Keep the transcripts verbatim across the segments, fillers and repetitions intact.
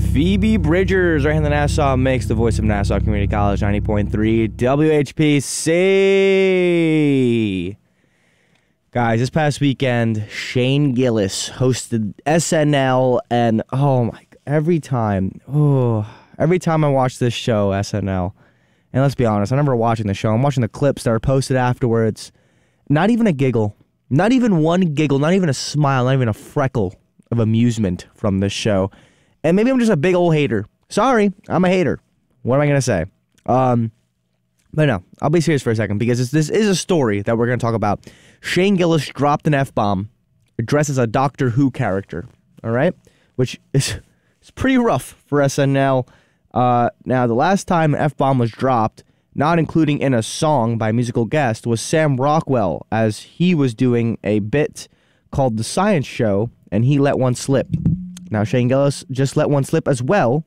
Phoebe Bridgers, right in the Nassau Mix, the voice of Nassau Community College, ninety point three W H P C. Guys, this past weekend, Shane Gillis hosted S N L, and oh my, every time, oh, every time I watch this show, S N L, and let's be honest, I remember watching the show, I'm watching the clips that are posted afterwards, not even a giggle, not even one giggle, not even a smile, not even a freckle of amusement from this show. And maybe I'm just a big old hater. Sorry, I'm a hater. What am I going to say? Um, but no, I'll be serious for a second because this, this is a story that we're going to talk about. Shane Gillis dropped an F-bomb dressed as a Doctor Who character, all right? Which is, is pretty rough for S N L. Uh, now, the last time an F-bomb was dropped, not including in a song by a musical guest, was Sam Rockwell, as he was doing a bit called The Science Show, and he let one slip. Now, Shane Gillis just let one slip as well.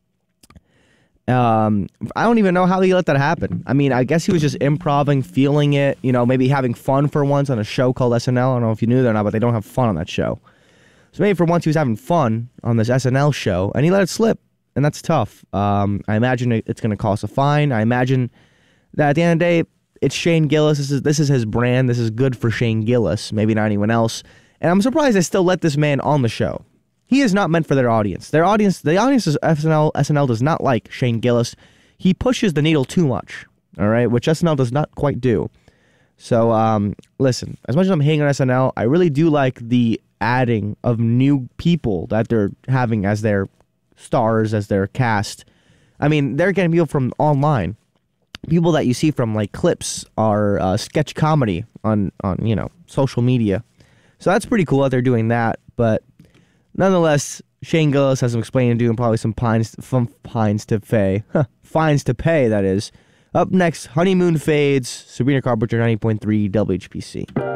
Um, I don't even know how he let that happen. I mean, I guess he was just improvising, feeling it, you know, maybe having fun for once on a show called S N L. I don't know if you knew that or not, but they don't have fun on that show. So maybe for once he was having fun on this S N L show, and he let it slip, and that's tough. Um, I imagine it's going to cost a fine. I imagine that at the end of the day, it's Shane Gillis. This is, this is his brand. This is good for Shane Gillis, maybe not anyone else. And I'm surprised they still let this man on the show. He is not meant for their audience. Their audience, the audience of S N L, S N L does not like Shane Gillis. He pushes the needle too much, all right, which S N L does not quite do. So, um, listen, as much as I'm hating on S N L, I really do like the adding of new people that they're having as their stars, as their cast. I mean, they're getting people from online. People that you see from, like, clips are uh, sketch comedy on, on, you know, social media. So that's pretty cool that they're doing that, but nonetheless, Shane Gillis has some explaining to do and probably some pines, some pines to pay. Huh, fines to pay, that is. Up next, Honeymoon Fades, Sabrina Carpenter, ninety point three W H P C.